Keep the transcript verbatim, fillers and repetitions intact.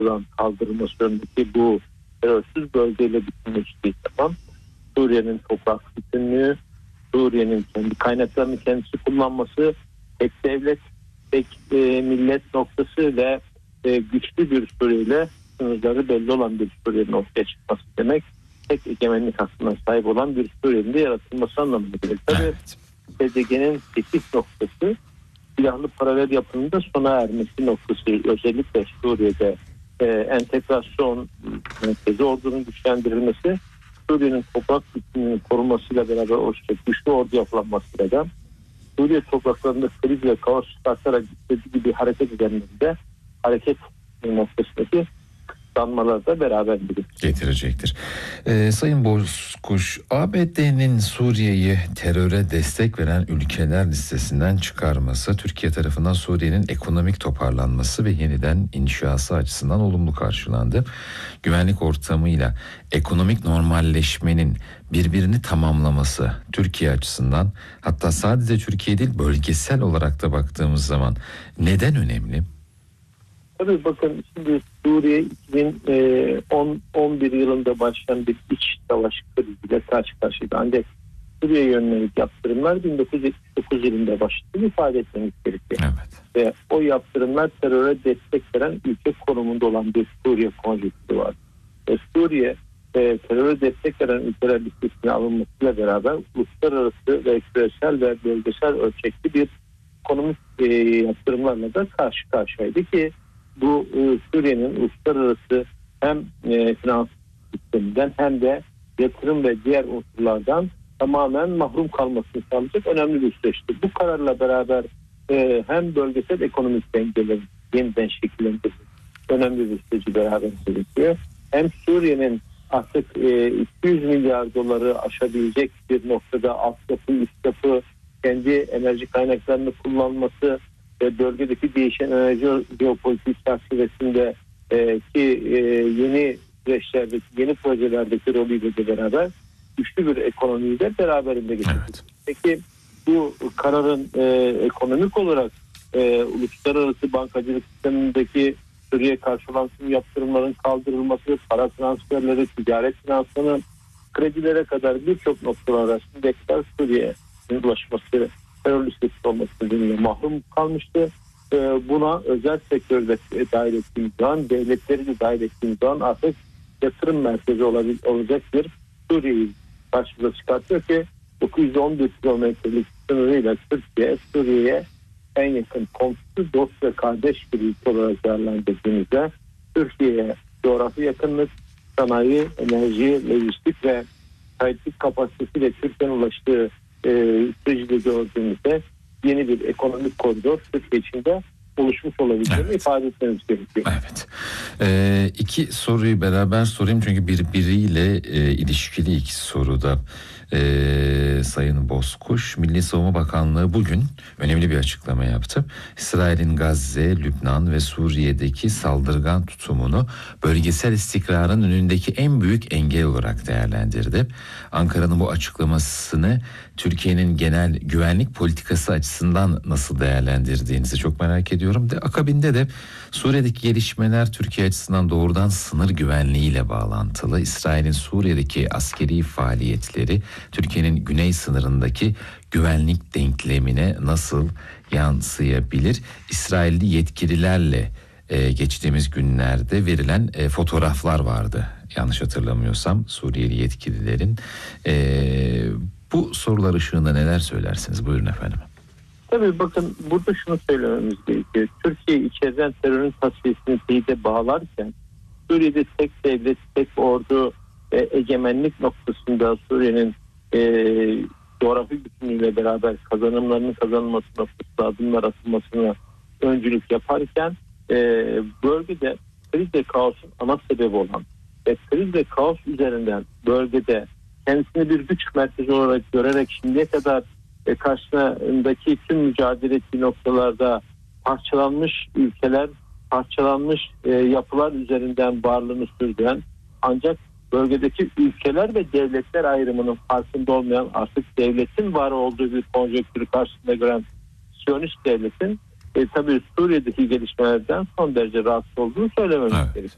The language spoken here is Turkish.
ortadan kaldırılması yönündeki bu terörsüz bölgeyle bütünleştiği zaman Suriye'nin toprak bütünlüğü, Suriye'nin kendi kaynaklarını kendisi kullanması, tek devlet, tek e, millet noktası ve e, güçlü bir Suriye'yle sınırları belli olan bir Suriye'nin ortaya çıkması demek. Tek egemenlik hakkına sahip olan bir Suriye'nin de yaratılması anlamına gelir. Tabii Evet. P D G'nin teklif noktası silahlı paralel yapının da sona ermesi noktası. Özellikle Suriye'de e, entegrasyon merkezi ordunun güçlendirilmesi, Suriye'nin toprak bütünlüğünün korunmasıyla beraber oluşacak güçlü ordu yapılanmasıyla da Suriye topraklarında kriz ve kaos çıkartarak istediği gibi hareket edenlerinde hareket noktasındaki kısıtlanmalar da beraberinde getirecektir. Ee, Sayın Bozkuş, A B D'nin Suriye'yi teröre destek veren ülkeler listesinden çıkarması, Türkiye tarafından Suriye'nin ekonomik toparlanması ve yeniden inşası açısından olumlu karşılandı. Güvenlik ortamıyla ekonomik normalleşmenin birbirini tamamlaması Türkiye açısından, hatta sadece Türkiye değil bölgesel olarak da baktığımız zaman neden önemli? Tabii bakın, şimdi Suriye iki bin on bir yılında başlayan bir iç savaş kriziyle karşı karşıyaydı. Ancak Suriye yönelik yaptırımlar bin dokuz yüz yetmiş dokuz yılında başladı ifade etmemiz gerekiyor. Evet. Ve o yaptırımlar teröre destek veren ülke konumunda olan bir Suriye konjonktürü var. Ve Suriye e, teröre destek veren ülkeler listesine alınmasıyla beraber uluslararası ve küresel ve bölgesel ölçekli bir ekonomik e, yaptırımlarla da karşı karşıyaydı ki bu e, Suriye'nin uluslararası hem e, finans sisteminden hem de yatırım ve diğer unsurlardan tamamen mahrum kalmasını sağlayacak önemli bir süreçti. Bu kararla beraber e, hem bölgesel ekonomik dengelerin yeniden şekillendirilmesi önemli bir süreci beraber getiriyor. Hem Suriye'nin artık e, iki yüz milyar doları aşabilecek bir noktada altyapı, üst yapı, kendi enerji kaynaklarını kullanması ve bölgedeki değişen enerji jeopolitik çerçevesinde e, ki e, yeni süreçlerdeki, yeni projelerdeki rolüyle de beraber güçlü bir ekonomiyi de beraberinde getiriyor. Evet. Peki bu kararın e, ekonomik olarak e, uluslararası bankacılık sistemindeki Suriye karşı olan tüm yaptırımların kaldırılması, para transferleri, ticaret finansmanı, kredilere kadar birçok noktalar arasında kadar Suriye'nin ulaşması, terör listesi olması nedeniyle mahrum kalmıştı. Ee, buna özel sektörde dahil ettiğimiz zaman, devletleri de dahil ettiğimiz zaman artık yatırım merkezi olabil- olacak bir Suriye'yi karşımıza çıkartıyor ki dokuz yüz on bir kilometrelik sınırıyla Türkiye, Suriye'ye en yakın komşu, dost ve kardeş bir ülke olarak değerlendirdiğimizde Türkiye'ye coğrafi yakınlık, sanayi, enerji, lojistik ve kayıtlık kapasitesiyle Türkiye'nin ulaştığı e, süreci de gördüğümüzde yeni bir ekonomik koridor Türkiye içinde oluşmuş olabileceğini evet. ifade etmemiz gerekiyor. Evet. Ee, iki soruyu beraber sorayım çünkü birbiriyle e, ilişkili iki soruda. Ee, Sayın Bozkuş, Milli Savunma Bakanlığı bugün önemli bir açıklama yaptı. İsrail'in Gazze, Lübnan ve Suriye'deki saldırgan tutumunu bölgesel istikrarın önündeki en büyük engel olarak değerlendirdi. Ankara'nın bu açıklamasını Türkiye'nin genel güvenlik politikası açısından nasıl değerlendirdiğinizi çok merak ediyorum. De, akabinde de Suriye'deki gelişmeler Türkiye açısından doğrudan sınır güvenliğiyle bağlantılı. İsrail'in Suriye'deki askeri faaliyetleri Türkiye'nin güney sınırındaki güvenlik denklemine nasıl yansıyabilir? İsrailli yetkililerle e, geçtiğimiz günlerde verilen e, fotoğraflar vardı. Yanlış hatırlamıyorsam Suriyeli yetkililerin. E, bu sorular ışığında neler söylersiniz? Buyurun efendim. Tabii bakın, burada şunu söylememiz gerekiyor. Türkiye içeriden terörün tasfiyesini teyide bağlarken Suriye'de tek devlet, tek ordu ve egemenlik noktasında Suriye'nin e, coğrafi bütünlüğüyle beraber kazanımlarının kazanılması noktasında adımlar atılmasına öncülük yaparken e, bölgede kriz ve kaosun ana sebebi olan ve kriz ve kaos üzerinden bölgede kendisini bir güç merkezi olarak görerek şimdiye kadar e, karşısındaki tüm mücadele ettiği noktalarda parçalanmış ülkeler, parçalanmış e, yapılar üzerinden varlığını sürdüren, ancak bölgedeki ülkeler ve devletler ayrımının farkında olmayan, artık devletin var olduğu bir konjonktürü karşısında gören Siyonist devletin e, tabii Suriye'deki gelişmelerden son derece rahatsız olduğunu söylememiz evet. gerekiyor.